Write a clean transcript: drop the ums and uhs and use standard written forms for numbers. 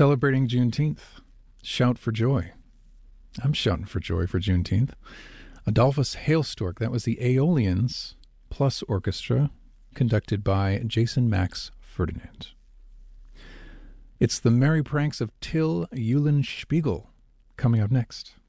celebrating Juneteenth. Shout for joy. I'm shouting for joy for Juneteenth. Adolphus Hailstork, that was the Aeolians plus orchestra, conducted by Jason Max Ferdinand. It's the Merry Pranks of Till Eulenspiegel coming up next.